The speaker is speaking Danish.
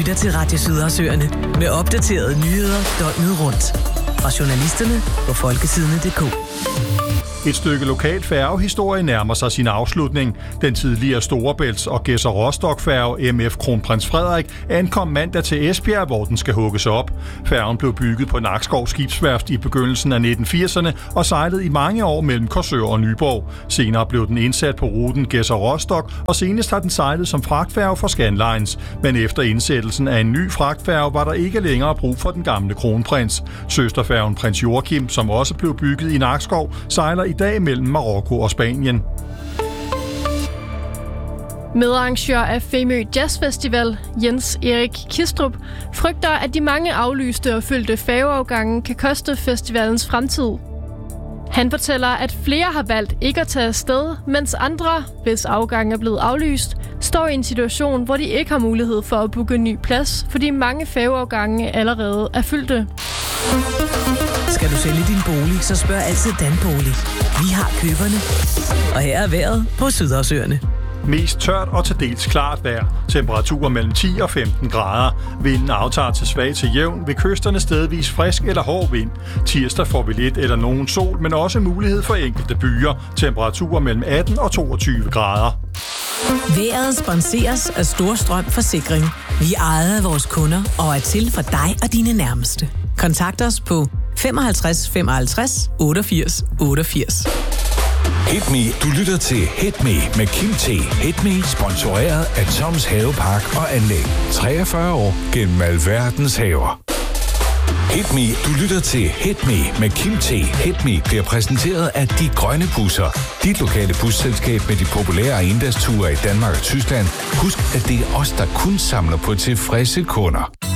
lytter til Radio Sydersøerne med opdaterede nyheder døgnet rundt. Fra journalisterne på folketidene.dk. Et stykke lokalt færgehistorie nærmer sig sin afslutning. Den tidligere Storebælts- og Gedser-Rostock-færge MF Kronprins Frederik ankom mandag til Esbjerg, hvor den skal hugges op. Færgen blev bygget på Nakskov Skibsværft i begyndelsen af 1980'erne og sejlede i mange år mellem Korsør og Nyborg. Senere blev den indsat på ruten Gedser-Rostock, og senest har den sejlet som fragtfærge for Scandlines. Men efter indsættelsen af en ny fragtfærge var der ikke længere brug for den gamle Kronprins. Søsterfærgen Prins Joachim, som også blev bygget i Nakskov, sejler i dag mellem Marokko og Spanien. Medarrangør af Femø Jazz Festival, Jens Erik Kistrup, frygter, at de mange aflyste og fyldte færgeafgange kan koste festivalens fremtid. Han fortæller, at flere har valgt ikke at tage afsted, mens andre, hvis afgangen er blevet aflyst, står i en situation, hvor de ikke har mulighed for at booke en ny plads, fordi mange færgeafgange allerede er fyldte. Skal du sælge din bolig, så spørg altid Danbolig. Vi har køberne. Og her er vejret på Sydersøerne. Mest tørt og til dels klart vejr. Temperaturer mellem 10 og 15 grader. Vinden aftager til svag til jævn. Ved kysterne stedvis frisk eller hård vind. Tirsdag får vi lidt eller nogen sol, men også mulighed for enkelte byer. Temperaturer mellem 18 og 22 grader. Vejret sponseres af Storstrøm Forsikring. Vi ejer af vores kunder og er til for dig og dine nærmeste. Kontakt os på 55 55 88 88. Hit Me. Du lytter til Hit Me med Kim T. Hit Me sponsoreret af Toms Havepark og Anlæg. 43 år gennem alverdens haver. Hit Me. Du lytter til Hit Me med Kim T. Hit Me bliver præsenteret af De Grønne Busser. Dit lokale busselskab med de populære endagsture i Danmark og Tyskland. Husk, at det er os, der kun samler på tilfredse kunder.